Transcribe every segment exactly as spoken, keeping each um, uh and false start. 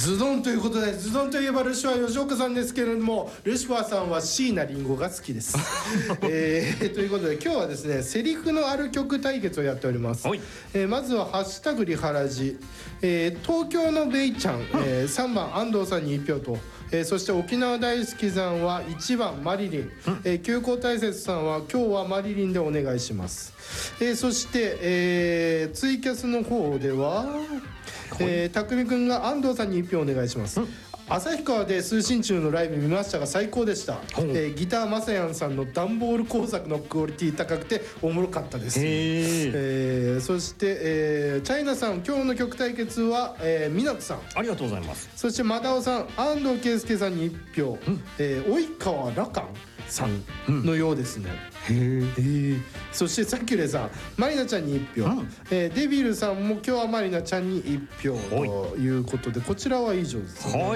ズドンということで、ズドンといえばルシファー吉岡さんですけれども、ルシファーさんは椎名林檎が好きです、えー、ということで今日はですね、セリフのある曲対決をやっております、えー、まずはハッシュタグリハラジ、えー、東京のベイちゃん、えー、さんばん安藤さんにいち票と、えー、そして沖縄大好きさんはいちばんマリリン、えー、急行大雪さんは今日はマリリンでお願いします、えー、そして、えー、ツイキャスの方ではえー、たくみくんが安藤さんにいち票お願いします。旭川で通信中のライブ見ましたが最高でした、えー、ギターまさやんさんの段ボール工作のクオリティ高くておもろかったです、えー、そして、えー、チャイナさん今日の曲対決は、えー、みなとさんありがとうございます。 そしてまだおさん安藤圭介さんにいち票、うん、えー、及川羅漢さんのようですね、うん、へえ。そしてさきゅれさんまりなちゃんにいち票、うん、えー、デビルさんも今日はまりなちゃんにいち票ということで、こちらは以上ですね。 はい、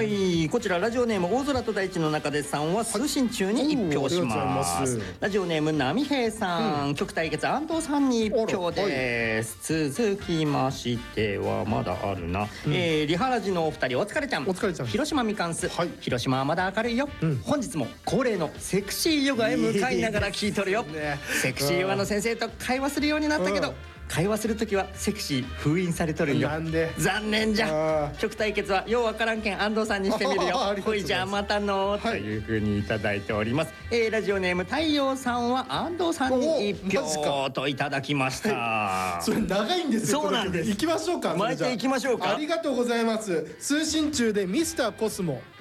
こちらラジオネーム大空と大地の中でさんは通信中にいち票します。ラジオネーム波平さん、うん、曲対決安藤さんにいち票です、はい、続きましてはまだあるな、うん、えー、リハラジのお二人お疲れちゃん、 お疲れちゃん、 広島みかんす、はい、広島はまだ明るいよ、うん、本日も恒例のセクシーヨガへ向かいながら聞いとるよ、いいね、セクシーヨガの先生と会話するようになったけど、うん、会話するときはセクシー封印されとるよ。 なんで残念じゃ。曲対決はようわからんけん安藤さんにしてみるよ。ほいじゃあまたの、はい、というふうにいただいております、えー、ラジオネーム太陽さんは安藤さんにいち票といただきました。 それ長いんですよ。 そうなんです。 行きましょうか。 巻いていきましょうか。 ありがとうございます。通信中でミスターコスモ